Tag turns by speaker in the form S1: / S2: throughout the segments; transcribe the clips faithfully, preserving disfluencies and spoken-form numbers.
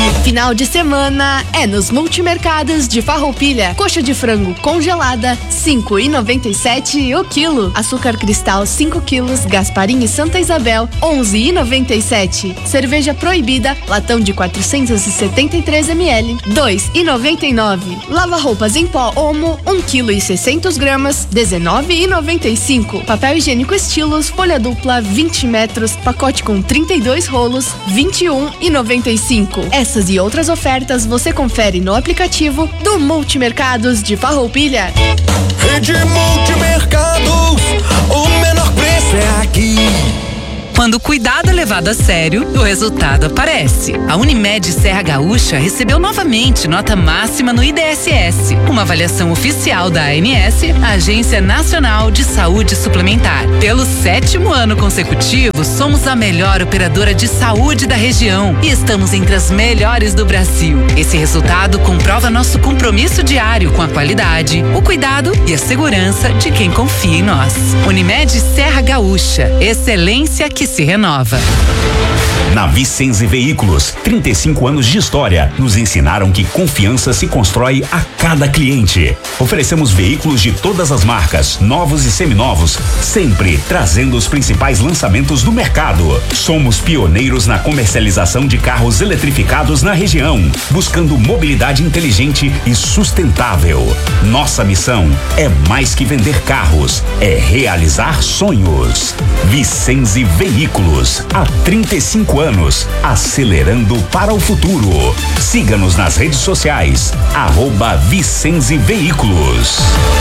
S1: Final de semana é nos multimercados de Farroupilha. Coxa de frango congelada, cinco e noventa e sete o quilo. Açúcar cristal, cinco quilos. Gasparim e Santa Isabel, onze e noventa e sete. Cerveja proibida, latão de quatrocentos e setenta e três mililitros, dois e noventa e nove. Lava roupas em pó Omo, um quilo e seiscentos gramas, dezenove e noventa e cinco. Papel higiênico Estilos, folha dupla, vinte metros, pacote com trinta e dois rolos, vinte e um e noventa e cinco. Essas e outras ofertas você confere no aplicativo do Multimercados de Farroupilha.
S2: Rede Multimercados, o menor preço é aqui.
S3: Quando o cuidado é levado a sério, o resultado aparece. A Unimed Serra Gaúcha recebeu novamente nota máxima no I D S S, uma avaliação oficial da A N S, a Agência Nacional de Saúde Suplementar. Pelo sétimo ano consecutivo, somos a melhor operadora de saúde da região e estamos entre as melhores do Brasil. Esse resultado comprova nosso compromisso diário com a qualidade, o cuidado e a segurança de quem confia em nós. Unimed Serra Gaúcha, excelência que se renova.
S4: Na Vicenze Veículos, trinta e cinco anos de história nos ensinaram que confiança se constrói a cada cliente. Oferecemos veículos de todas as marcas, novos e seminovos, sempre trazendo os principais lançamentos do mercado. Somos pioneiros na comercialização de carros eletrificados na região, buscando mobilidade inteligente e sustentável. Nossa missão é mais que vender carros, é realizar sonhos. Vicenze Veículos, há trinta e cinco anos, acelerando para o futuro. Siga-nos nas redes sociais, arroba Vicenze Veículos.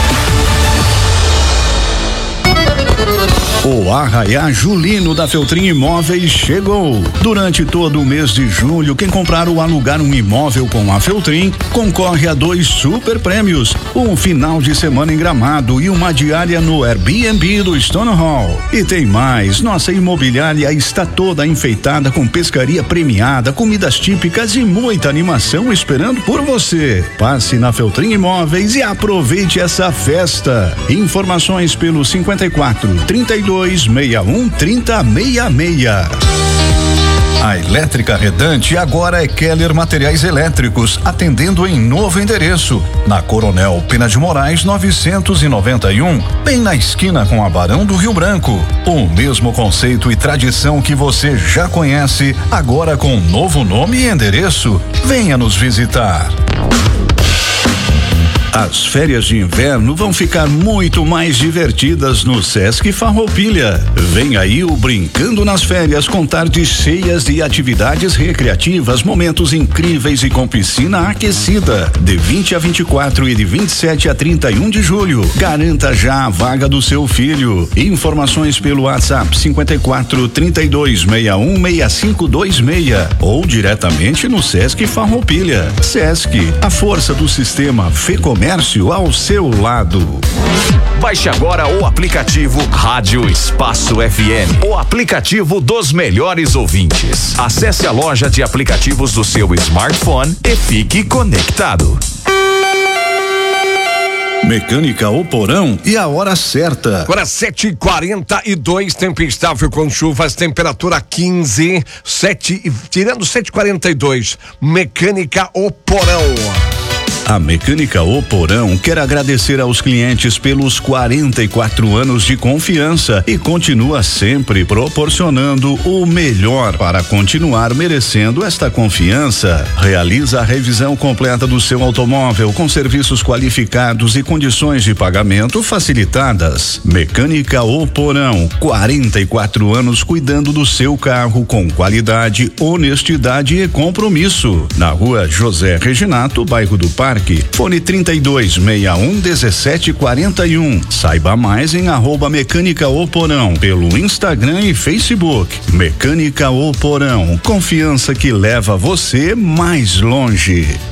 S5: O Arraiá Julino da Feltrin Imóveis chegou. Durante todo o mês de julho, quem comprar ou alugar um imóvel com a Feltrin concorre a dois super prêmios: um final de semana em Gramado e uma diária no Airbnb do Stone Hall. E tem mais, nossa imobiliária está toda enfeitada com pescaria premiada, comidas típicas e muita animação esperando por você. Passe na Feltrin Imóveis e aproveite essa festa. Informações pelo cinquenta e quatro, trinta e dois, sessenta e um, trinta, sessenta e seis. A Elétrica Redante agora é Keller Materiais Elétricos, atendendo em novo endereço, na Coronel Pena de Moraes novecentos e noventa e um, bem na esquina com a Barão do Rio Branco. O mesmo conceito e tradição que você já conhece, agora com novo nome e endereço. Venha nos visitar. As férias de inverno vão ficar muito mais divertidas no Sesc Farroupilha. Vem aí o Brincando nas Férias, com tardes cheias de atividades recreativas, momentos incríveis e com piscina aquecida. De vinte a vinte e quatro e de vinte e sete a trinta e um de julho. Garanta já a vaga do seu filho. Informações pelo WhatsApp cinquenta e quatro, trinta e dois, sessenta e um, sessenta e cinco vinte e seis ou diretamente no Sesc Farroupilha. Sesc, a força do sistema Fê Comércio ao seu lado.
S6: Baixe agora o aplicativo Rádio Espaço F M, o aplicativo dos melhores ouvintes. Acesse a loja de aplicativos do seu smartphone e fique conectado.
S5: Mecânica O Porão e a hora certa.
S7: Agora sete e quarenta e dois, tempo instável com chuvas, temperatura quinze, sete, tirando sete e quarenta e dois. Mecânica O Porão.
S5: A Mecânica O Porão quer agradecer aos clientes pelos quarenta e quatro anos de confiança e continua sempre proporcionando o melhor para continuar merecendo esta confiança. Realiza a revisão completa do seu automóvel com serviços qualificados e condições de pagamento facilitadas. Mecânica O Porão, quarenta e quatro anos cuidando do seu carro com qualidade, honestidade e compromisso. Na rua José Reginato, bairro do Parque. Fone trinta e dois, sessenta e um, dezessete, quarenta e um. Saiba mais em arroba Mecânica O Porão pelo Instagram e Facebook. Mecânica O Porão, confiança que leva você mais longe.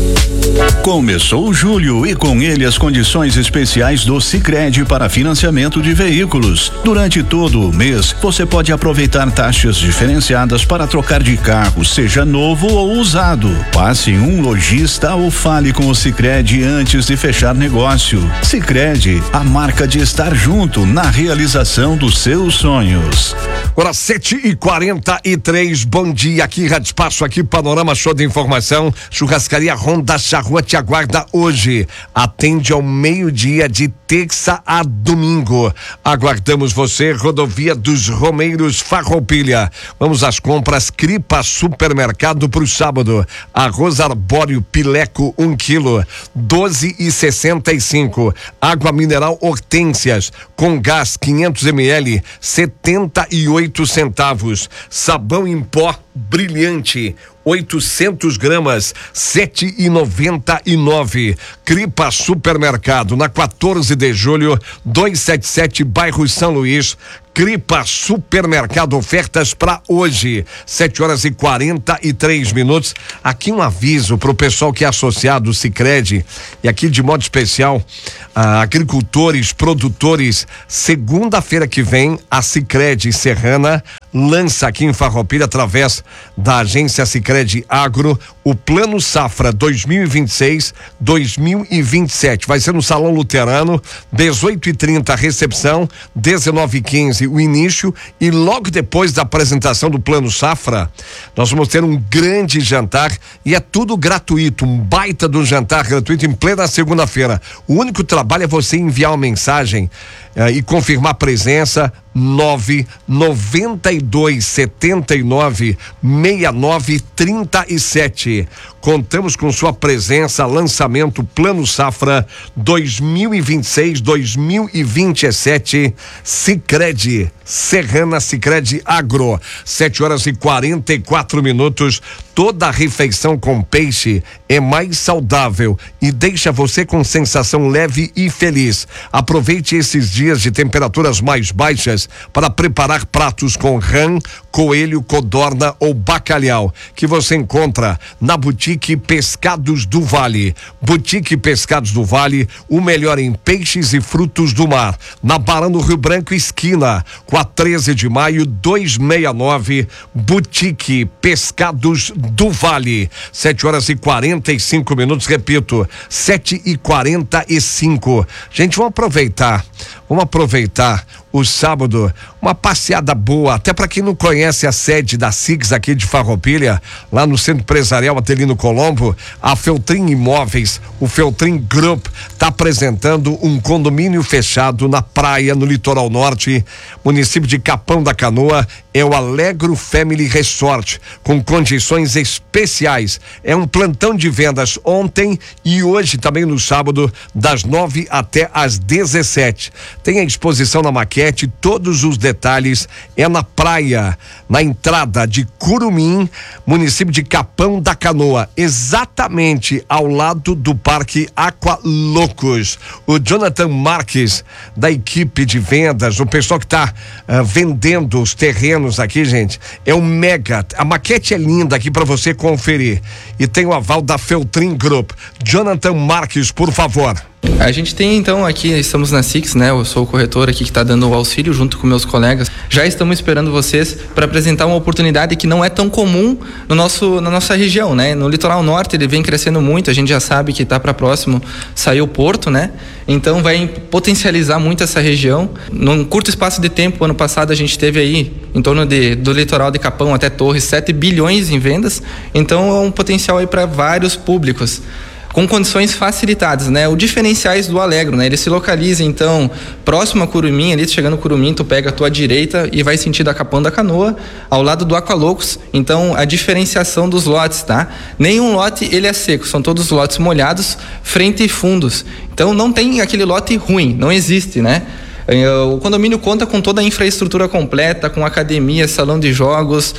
S5: Começou julho e com ele as condições especiais do Sicredi para financiamento de veículos. Durante todo o mês, você pode aproveitar taxas diferenciadas para trocar de carro, seja novo ou usado. Passe em um lojista ou fale com o Sicredi antes de fechar negócio. Sicredi, a marca de estar junto na realização dos seus sonhos.
S7: Agora sete e quarenta e três, bom dia, aqui Rádio Espaço, aqui Panorama Show de Informação, Churrascaria Ronda Charrua te aguarda hoje, atende ao meio-dia de terça a domingo. Aguardamos você, Rodovia dos Romeiros, Farroupilha. Vamos às compras, Cripa Supermercado pro sábado, arroz arbóreo Pileco um quilo, doze e sessenta e cinco. Água mineral Hortênsias com gás quinhentos mililitros, setenta e oito centavos. Sabão em pó Brilhante oitocentos gramas, sete e noventa e nove. Cripa Supermercado, na quatorze de julho, duzentos e setenta e sete, bairro São Luís. Cripa Supermercado, ofertas para hoje, sete horas e quarenta e três minutos. Aqui um aviso para o pessoal que é associado ao Sicredi, e aqui de modo especial, ah, agricultores, produtores. Segunda-feira que vem, a Sicredi Serrana lança aqui em Farroupilha, através da agência Sicredi Agro, o Plano Safra dois mil e vinte e seis, dois mil e vinte e sete. Vai ser no Salão Luterano, dezoito e trinta a recepção, dezenove e quinze o início, e logo depois da apresentação do Plano Safra, nós vamos ter um grande jantar, e é tudo gratuito, um baita do jantar gratuito em plena segunda-feira. O único trabalho é você enviar uma mensagem eh, e confirmar a presença. nove noventa e dois setenta e nove sessenta e nove trinta e sete. Contamos com sua presença. Lançamento Plano Safra dois mil e vinte e seis, dois mil e vinte e sete. Sicredi Serrana, Sicredi Agro. sete horas e quarenta e quatro minutos. Toda refeição com peixe é mais saudável e deixa você com sensação leve e feliz. Aproveite esses dias de temperaturas mais baixas para preparar pratos com rã, coelho, codorna ou bacalhau, que você encontra na Boutique Pescados do Vale. Boutique Pescados do Vale, o melhor em peixes e frutos do mar. Na Barão do Rio Branco, esquina com a treze de maio, duzentos e sessenta e nove. Boutique Pescados do Vale. sete horas e quarenta e cinco minutos, repito, sete e quarenta e cinco. Gente, vamos aproveitar, vamos aproveitar o sábado, uma passeada boa, até para quem não conhece a sede da S I Gs aqui de Farroupilha, lá no Centro Empresarial Atelino Colombo, a Feltrin Imóveis, o Feltrin Group, está apresentando um condomínio fechado na praia, no litoral norte, município de Capão da Canoa. É o Alegro Family Resort, com condições especiais. É um plantão de vendas ontem e hoje, também no sábado, das nove até às dezessete. Tem a exposição na maquete, todos os detalhes é na praia, na entrada de Curumim, município de Capão da Canoa, exatamente ao lado do Parque Aqualocos. O Jonathan Marques, da equipe de vendas, o pessoal que está uh, vendendo os terrenos aqui, gente, é um mega, a maquete é linda aqui para você conferir, e tem o aval da Feltrin Group. Jonathan Marques, por favor.
S8: A gente tem então aqui, estamos na S I Gs, né? Eu sou o corretor aqui que está dando o auxílio junto com meus colegas. Já estamos esperando vocês para apresentar uma oportunidade que não é tão comum no nosso, na nossa região, né? No litoral norte ele vem crescendo muito, a gente já sabe que está para próximo sair o porto, né? Então vai potencializar muito essa região. Num curto espaço de tempo, ano passado a gente teve aí em torno de, do litoral de Capão até Torres, sete bilhões em vendas. Então é um potencial aí para vários públicos, com condições facilitadas, né? O diferenciais do Alegro, né? Ele se localiza, então, próximo a Curumim, ali chegando a Curumim, tu pega a tua direita e vai sentido a Capão da Canoa, ao lado do Aqualocos. Então, a diferenciação dos lotes, tá? Nenhum lote, ele é seco, são todos lotes molhados, frente e fundos. Então, não tem aquele lote ruim, não existe, né? O condomínio conta com toda a infraestrutura completa, com academia, salão de jogos,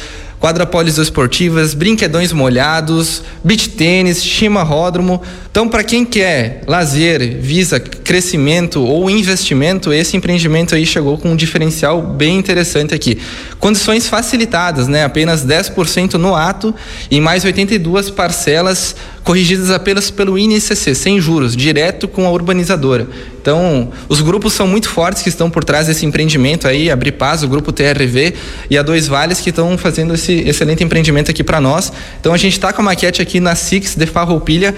S8: quadra poliesportivas, brinquedões molhados, beach tênis, chimarródromo. Então, para quem quer lazer, visa crescimento ou investimento, esse empreendimento aí chegou com um diferencial bem interessante aqui. Condições facilitadas, né? Apenas dez por cento no ato e mais oitenta e duas parcelas corrigidas apenas pelo I N C C, sem juros, direto com a urbanizadora. Então, os grupos são muito fortes que estão por trás desse empreendimento aí, a Bripaz, o grupo T R V e a Dois Vales, que estão fazendo esse excelente empreendimento aqui para nós. Então, a gente está com a maquete aqui na Six de Farroupilha,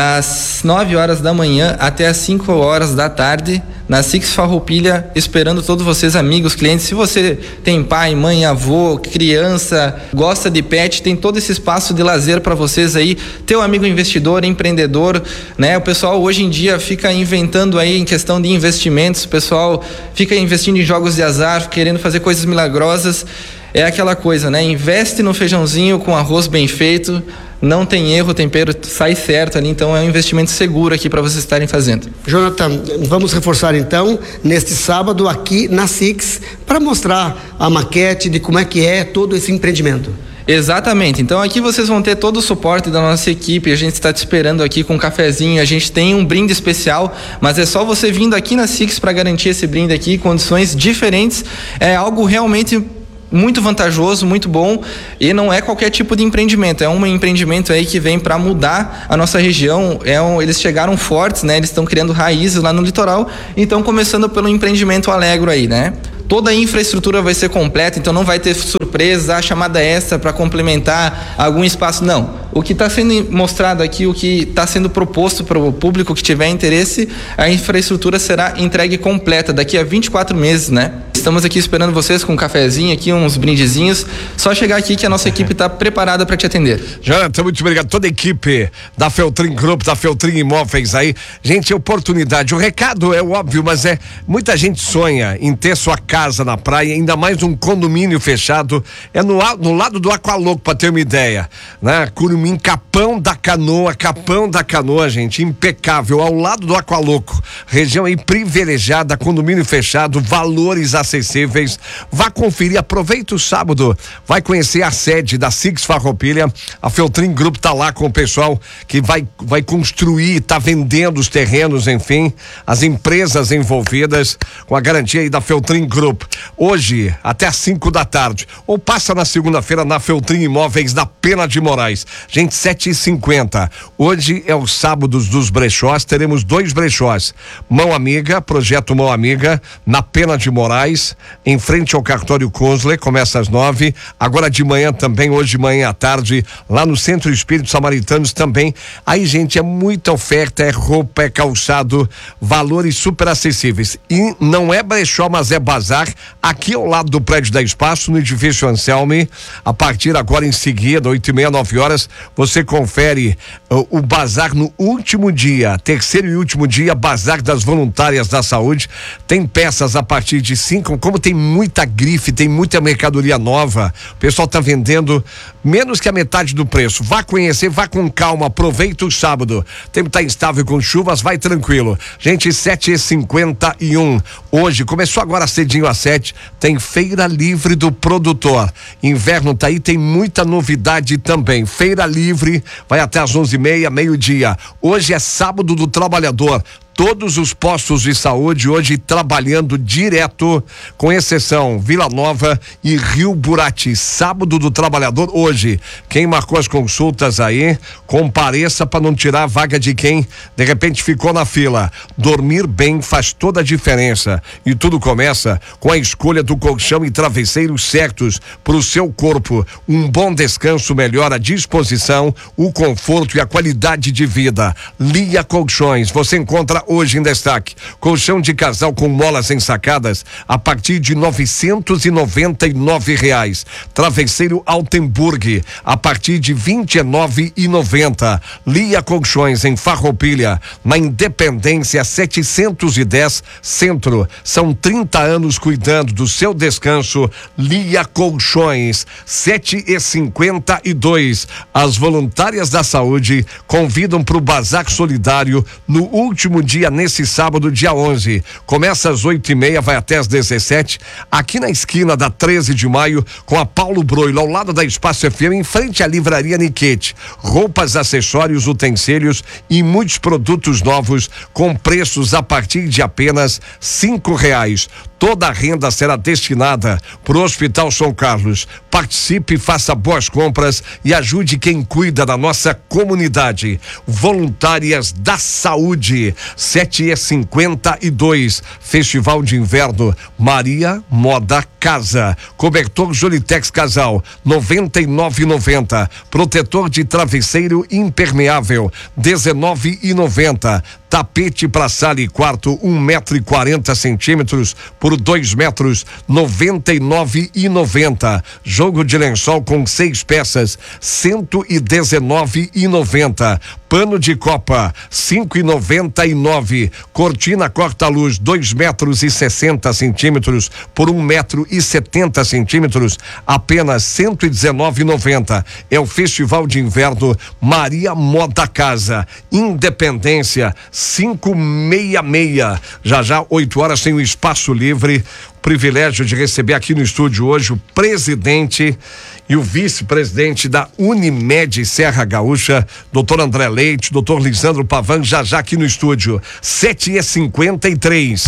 S8: das nove horas da manhã até as cinco horas da tarde, na Six Farroupilha, esperando todos vocês, amigos, clientes. Se você tem pai, mãe, avô, criança, gosta de pet, tem todo esse espaço de lazer para vocês aí. Teu amigo investidor, empreendedor, né? O pessoal hoje em dia fica inventando aí em questão de investimentos, o pessoal fica investindo em jogos de azar, querendo fazer coisas milagrosas. É aquela coisa, né? Investe no feijãozinho com arroz bem feito, não tem erro, o tempero sai certo ali, então é um investimento seguro aqui para vocês estarem fazendo.
S9: Jonathan, vamos reforçar então neste sábado aqui na Six para mostrar a maquete de como é que é todo esse empreendimento.
S8: Exatamente, então aqui vocês vão ter todo o suporte da nossa equipe, a gente está te esperando aqui com um cafezinho, a gente tem um brinde especial, mas é só você vindo aqui na Six para garantir esse brinde aqui, condições diferentes, é algo realmente muito vantajoso, muito bom, e não é qualquer tipo de empreendimento, é um empreendimento aí que vem para mudar a nossa região. É um, eles chegaram fortes, né? Eles estão criando raízes lá no litoral, então começando pelo empreendimento Alegro aí, né? Toda a infraestrutura vai ser completa, então não vai ter surpresa, a chamada extra para complementar algum espaço, não. O que está sendo mostrado aqui, o que está sendo proposto para o público que tiver interesse, a infraestrutura será entregue completa daqui a vinte e quatro meses, né? Estamos aqui esperando vocês com um cafezinho aqui, uns brindezinhos. Só chegar aqui que a nossa equipe está preparada para te atender.
S7: Jonathan, muito obrigado. Toda a equipe da Feltrin Group, da Feltrin Imóveis aí. Gente, oportunidade. O recado é óbvio, mas é muita gente sonha em ter sua casa na praia, ainda mais um condomínio fechado. É no, no lado do Aqualoco, para ter uma ideia, né? Curumim, Capão da Canoa, Capão da Canoa, gente, impecável, ao lado do Aqualoco. Região aí privilegiada, condomínio fechado, valores acessíveis. Vá conferir, aproveita o sábado, vai conhecer a sede da Six Farroupilha. A Feltrin Group tá lá com o pessoal que vai, vai construir, tá vendendo os terrenos, enfim, as empresas envolvidas com a garantia aí da Feltrin Group. Hoje, até às cinco da tarde, ou passa na segunda-feira na Feltrin Imóveis, da Pena de Moraes. Gente, sete e cinquenta. Hoje é o sábado dos brechós, teremos dois brechós. Mão Amiga, projeto Mão Amiga, na Pena de Moraes, em frente ao cartório Consley, começa às nove. Agora de manhã também, hoje de manhã à tarde, lá no Centro Espírito Samaritanos também. Aí, gente, é muita oferta, é roupa, é calçado, valores super acessíveis. E não é brechó, mas é bazar, aqui ao lado do prédio da Espaço, no edifício Anselme. A partir agora, em seguida, oito e meia, nove horas, você confere uh, o bazar no último dia, terceiro e último dia, bazar das voluntárias da saúde. Tem peças a partir de cinco, como tem muita grife, tem muita mercadoria nova, o pessoal tá vendendo menos que a metade do preço. Vá conhecer, vá com calma, aproveita o sábado. O tempo tá instável com chuvas, vai tranquilo. Gente, sete e cinquenta e um. Hoje, começou agora cedinho às sete, tem Feira Livre do Produtor. Inverno tá aí, tem muita novidade também. Feira Livre, vai até às onze e meia, meio-dia. Hoje é sábado do trabalhador. Todos os postos de saúde hoje trabalhando direto, com exceção Vila Nova e Rio Burati. Sábado do trabalhador hoje. Quem marcou as consultas aí, compareça para não tirar a vaga de quem de repente ficou na fila. Dormir bem faz toda a diferença e tudo começa com a escolha do colchão e travesseiros certos para o seu corpo. Um bom descanso melhora a disposição, o conforto e a qualidade de vida. Lia Colchões, você encontra hoje em destaque colchão de casal com molas ensacadas a partir de novecentos e noventa e nove reais. Travesseiro Altenburg a partir de vinte e nove reais e noventa. Lia Colchões em Farroupilha, na Independência setecentos e dez Centro. São trinta anos cuidando do seu descanso. Lia Colchões, sete e cinquenta e dois. As voluntárias da saúde convidam para o Bazar Solidário no último dia meio-dia nesse sábado, dia onze. Começa às oito e meia, vai até às dezessete, aqui na esquina da treze de maio, com a Paulo Broilo, ao lado da Espaço F M, em frente à Livraria Niquete. Roupas, acessórios, utensílios e muitos produtos novos com preços a partir de apenas cinco reais. Toda a renda será destinada para o Hospital São Carlos. Participe, faça boas compras e ajude quem cuida da nossa comunidade. Voluntárias da Saúde, sete e cinquenta e dois. Festival de Inverno Maria Moda Casa. Cobertor Jolitex Casal, noventa e nove e noventa. Protetor de travesseiro impermeável, dezenove e noventa. Tapete para sala e quarto, um metro e quarenta centímetros por dois metros, noventa e nove e noventa. Jogo de lençol com seis peças, cento e dezenove e noventa. Pano de copa, cinco e noventa e nove. Cortina corta-luz, dois metros e sessenta centímetros por um metro e setenta centímetros, apenas cento e dezenove e noventa. É o Festival de Inverno Maria Moda Casa, Independência cinco seis seis. Já já, oito horas, tem o Espaço Livre. Privilégio de receber aqui no estúdio hoje o presidente e o vice-presidente da Unimed Serra Gaúcha, doutor André Leite, doutor Lisandro Pavan, já já aqui no estúdio. sete e cinquenta e três.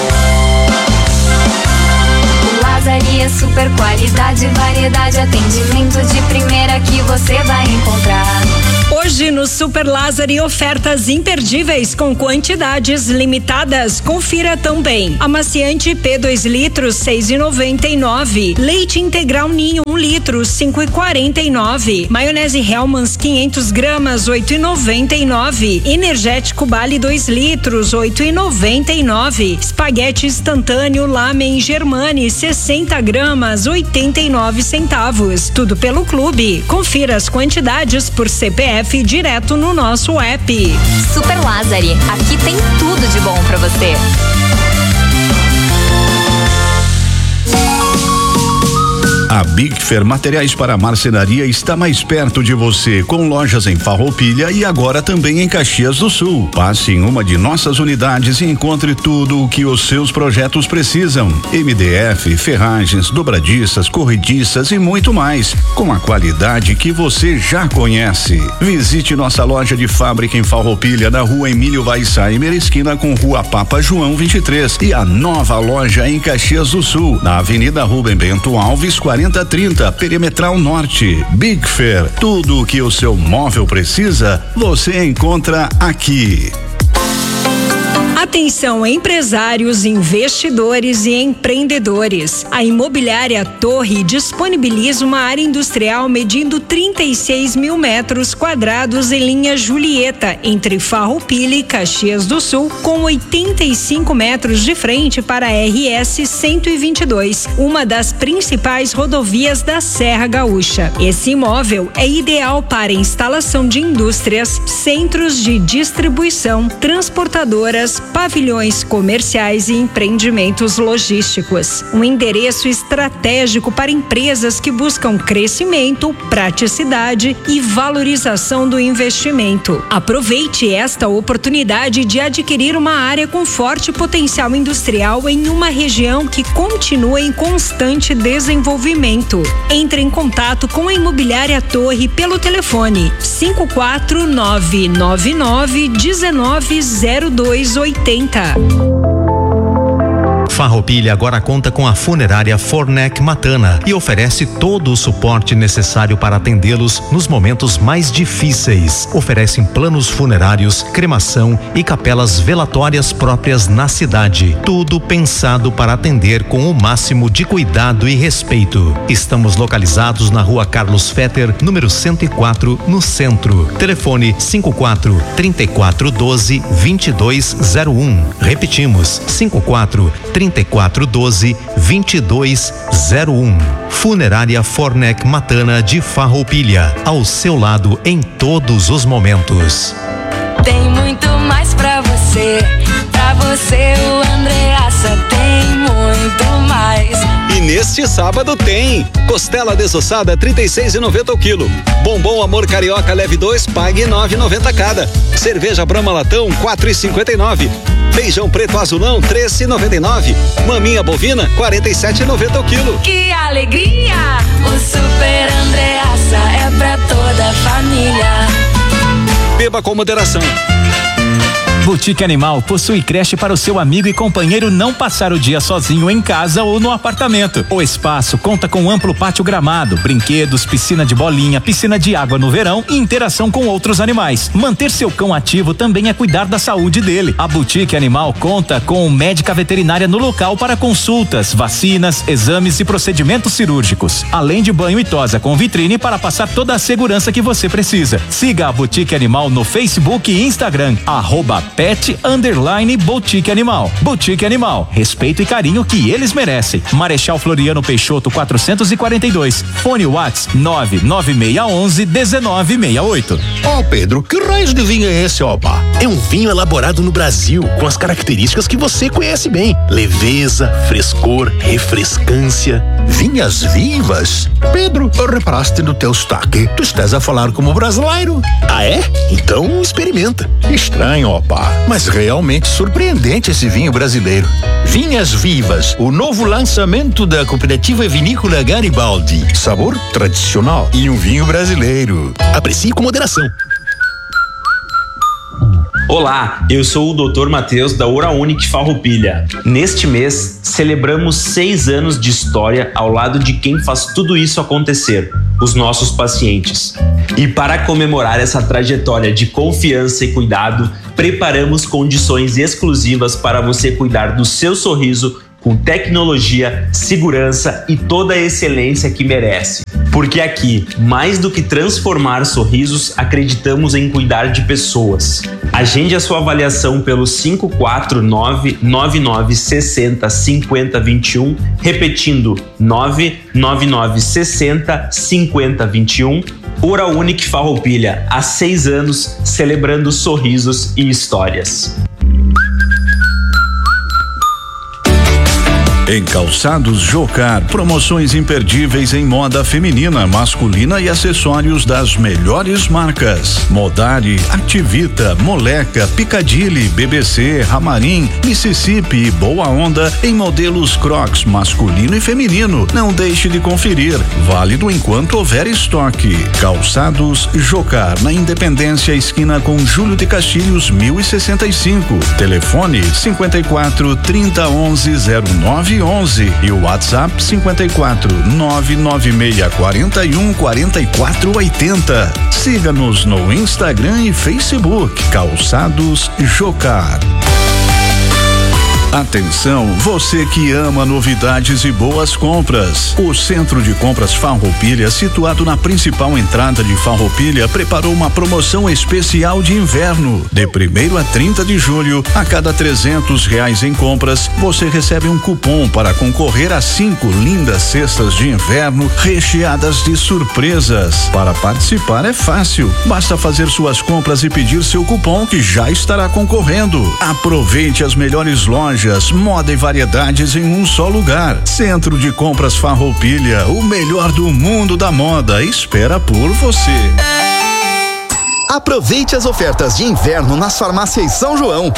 S10: Lazaria, super qualidade, variedade, atendimento de primeira que você vai encontrar.
S11: Hoje no Super Lázari, ofertas imperdíveis com quantidades limitadas. Confira também. Amaciante P dois litros, seis e noventa e nove. Leite integral Ninho um litro, cinco e quarenta e nove. Maionese Hellmann's quinhentos gramas, oito e noventa e nove. Energético Bali dois litros, oito e noventa e nove. Espaguete instantâneo Lamen Germani sessenta gramas, oitenta e nove centavos. Tudo pelo clube. Confira as quantidades por C P F direto no nosso app.
S10: Super Lázari, aqui tem tudo de bom pra você.
S5: A Big Fair Materiais para Marcenaria está mais perto de você, com lojas em Farroupilha e agora também em Caxias do Sul. Passe em uma de nossas unidades e encontre tudo o que os seus projetos precisam. M D F, ferragens, dobradiças, corrediças e muito mais, com a qualidade que você já conhece. Visite nossa loja de fábrica em Farroupilha, na rua Emílio Weissheimer, esquina com rua Papa João vinte e três, e a nova loja em Caxias do Sul, na Avenida Rubem Bento Alves, quarenta trinta, Perimetral Norte. Big Fair, tudo o que o seu móvel precisa, você encontra aqui.
S11: Atenção, empresários, investidores e empreendedores. A Imobiliária Torre disponibiliza uma área industrial medindo trinta e seis mil metros quadrados em linha Julieta, entre Farroupilha e Caxias do Sul, com oitenta e cinco metros de frente para a R S cento e vinte e dois, uma das principais rodovias da Serra Gaúcha. Esse imóvel é ideal para instalação de indústrias, centros de distribuição, transportadoras, pavilhões comerciais e empreendimentos logísticos. Um endereço estratégico para empresas que buscam crescimento, praticidade e valorização do investimento. Aproveite esta oportunidade de adquirir uma área com forte potencial industrial em uma região que continua em constante desenvolvimento. Entre em contato com a Imobiliária Torre pelo telefone cinco quatro nove nove nove um nove zero dois oito zero.
S12: Farroupilha agora conta com a funerária Fornec Matana e oferece todo o suporte necessário para atendê-los nos momentos mais difíceis. Oferecem planos funerários, cremação e capelas velatórias próprias na cidade. Tudo pensado para atender com o máximo de cuidado e respeito. Estamos localizados na rua Carlos Fetter, número cento e quatro, no centro. Telefone cinco quatro, trinta e quatro, doze, vinte e dois zero um. Repetimos, cinco quatro, trinta e quatro, doze, vinte e dois zero um. Funerária Fornec Matana de Farroupilha, ao seu lado em todos os momentos.
S10: Tem muito mais pra você, pra você o Andreassa tem muito mais.
S6: E
S13: Neste sábado tem costela desossada trinta e seis e noventa o quilo. Bombom Amor Carioca leve dois, pague nove e noventa cada. Cerveja Brahma Latão quatro e cinquenta e nove. Feijão preto azulão três e noventa e nove. Maminha bovina quarenta e sete e noventa o quilo.
S10: Que alegria! O Super Andreassa é pra toda a família.
S13: Beba com moderação.
S14: Boutique Animal possui creche para o seu amigo e companheiro não passar o dia sozinho em casa ou no apartamento. O espaço conta com amplo pátio gramado, brinquedos, piscina de bolinha, piscina de água no verão e interação com outros animais. Manter seu cão ativo também é cuidar da saúde dele. A Boutique Animal conta com médica veterinária no local para consultas, vacinas, exames e procedimentos cirúrgicos, além de banho e tosa com vitrine para passar toda a segurança que você precisa. Siga a Boutique Animal no Facebook e Instagram, arroba Pet Underline Boutique Animal. Boutique Animal, respeito e carinho que eles merecem. Marechal Floriano Peixoto quatrocentos e quarenta e dois. Fone Whats nove nove seis um um dezenove sessenta e oito.
S15: Ó, oh, Pedro, que raio de vinho é esse, opa? É um vinho elaborado no Brasil, com as características que você conhece bem: leveza, frescor, refrescância. Vinhas vivas? Pedro, reparaste no teu sotaque. Tu estás a falar como brasileiro. Ah, é? Então experimenta. Estranho, opa, mas realmente surpreendente esse vinho brasileiro. Vinhas Vivas, o novo lançamento da cooperativa vinícola Garibaldi. Sabor tradicional e um vinho brasileiro. Aprecie com moderação.
S16: Olá, eu sou o doutor Matheus da Uraunic Farroupilha. Neste mês, celebramos seis anos de história ao lado de quem faz tudo isso acontecer, os nossos pacientes. E para comemorar essa trajetória de confiança e cuidado, preparamos condições exclusivas para você cuidar do seu sorriso com tecnologia, segurança e toda a excelência que merece. Porque aqui, mais do que transformar sorrisos, acreditamos em cuidar de pessoas. Agende a sua avaliação pelo cinco quatro nove nove nove seis zero cinco zero dois um, repetindo nove nove nove seis zero cinco zero dois um. Uraunic Farroupilha, há seis anos, celebrando sorrisos e histórias.
S5: Em Calçados Jocar, promoções imperdíveis em moda feminina, masculina e acessórios das melhores marcas: Modari, Activita, Moleca, Piccadilly, B B C, Ramarim, Mississippi e Boa Onda em modelos Crocs masculino e feminino. Não deixe de conferir, válido enquanto houver estoque. Calçados Jocar, na Independência, esquina com Júlio de Castilhos mil e sessenta e cinco. Telefone cinquenta e quatro, trinta, onze, zero nove onze e o WhatsApp cinquenta e quatro, nove nove seis quarenta e um, quarenta e quatro oitenta. Siga-nos no Instagram e Facebook. Calçados Jocar. Atenção, você que ama novidades e boas compras. O Centro de Compras Farroupilha, situado na principal entrada de Farroupilha, preparou uma promoção especial de inverno. De primeiro a trinta de julho, a cada trezentos reais em compras, você recebe um cupom para concorrer a cinco lindas cestas de inverno recheadas de surpresas. Para participar é fácil, basta fazer suas compras e pedir seu cupom que já estará concorrendo. Aproveite as melhores lojas, moda e variedades em um só lugar. Centro de Compras Farroupilha, o melhor do mundo da moda, espera por você.
S17: Aproveite as ofertas de inverno nas farmácias São João.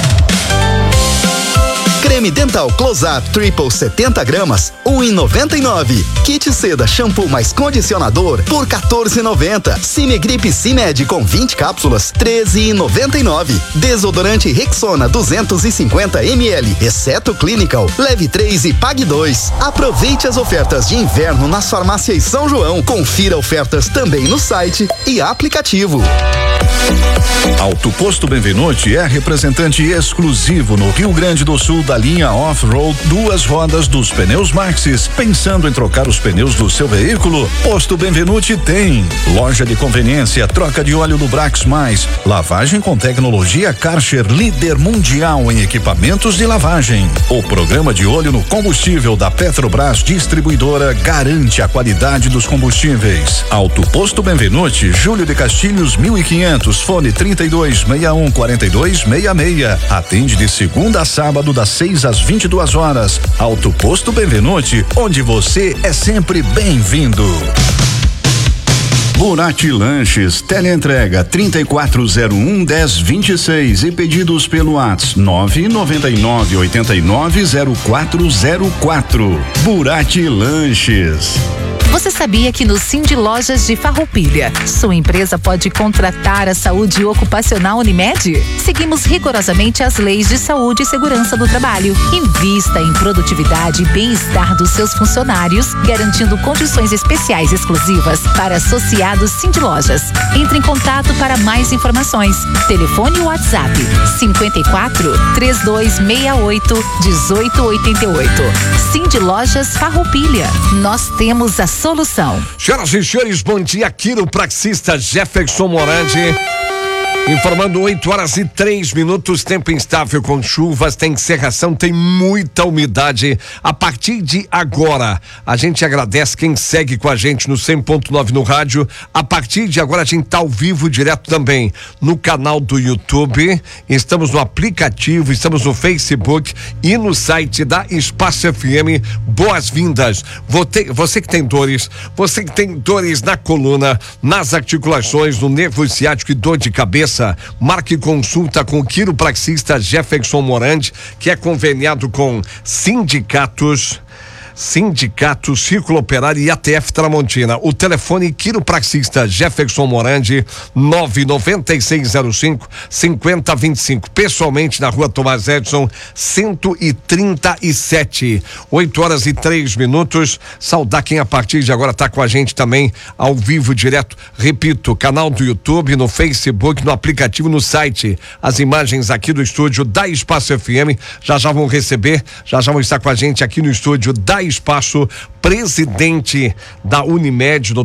S17: Creme dental Close-Up Triple setenta gramas, um e noventa e nove. Kit seda shampoo mais condicionador por quatorze e noventa. Cimegripe Cimed com vinte cápsulas, treze e noventa e nove. Desodorante Rexona duzentos e cinquenta mililitros, exceto Clinical, leve três e pague dois. Aproveite as ofertas de inverno nas farmácias São João. Confira ofertas também no site e aplicativo.
S5: Auto Posto Benvenuti é representante exclusivo no Rio Grande do Sul da linha Off-Road duas rodas dos pneus Maxxis. Pensando em trocar os pneus do seu veículo? Posto Benvenuti tem loja de conveniência, troca de óleo do Brax Mais, lavagem com tecnologia Karcher, líder mundial em equipamentos de lavagem. O programa de óleo no combustível da Petrobras Distribuidora garante a qualidade dos combustíveis. Auto Posto Benvenuti, Júlio de Castilhos mil e quinhentos, fone Fone trinta e dois, sessenta e um, quarenta e dois, sessenta e seis. Atende de segunda a sábado, das seis às vinte e duas horas. Alto Posto Benvenuti, onde você é sempre bem-vindo. Burati Lanches, teleentrega trinta e quatro zero um, dez, vinte e seis e pedidos pelo WhatsApp nove nove nove, oito nove, zero quatro zero quatro. Burati Lanches.
S18: Você sabia que no Cindy Lojas de Farroupilha, sua empresa pode contratar a saúde ocupacional Unimed? Seguimos rigorosamente as leis de saúde e segurança do trabalho. Invista em produtividade e bem-estar dos seus funcionários, garantindo condições especiais exclusivas para associados Cindy Lojas. Entre em contato para mais informações. Telefone e WhatsApp cinquenta e quatro, trinta e dois sessenta e oito, dezoito oitenta e oito. Cindy Lojas Farroupilha. Nós temos a solução.
S7: Senhoras e senhores, bom dia. Quiropraxista Jefferson Morandi. Informando oito horas e três minutos, tempo instável com chuvas, tem cerração, tem muita umidade. A partir de agora, a gente agradece quem segue com a gente no cem ponto nove no rádio. A partir de agora, a gente tá ao vivo direto também no canal do YouTube. Estamos no aplicativo, estamos no Facebook e no site da Espaço F M. Boas-vindas. Você que tem dores, você que tem dores na coluna, nas articulações, no nervo ciático e dor de cabeça, marque consulta com o quiropraxista Jefferson Morandi, que é conveniado com sindicatos, Sindicato Círculo Operário e A T F Tramontina. O telefone quiropraxista Jefferson Morandi, nove nove seis zero cinco, cinco zero dois cinco. Pessoalmente na rua Tomás Edson, cento e trinta e sete. oito horas e três minutos. Saudar quem a partir de agora está com a gente também ao vivo, direto. Repito, canal do YouTube, no Facebook, no aplicativo, no site. As imagens aqui do estúdio da Espaço F M. Já já vão receber, já já vão estar com a gente aqui no estúdio da Espaço, presidente da Unimed, doutor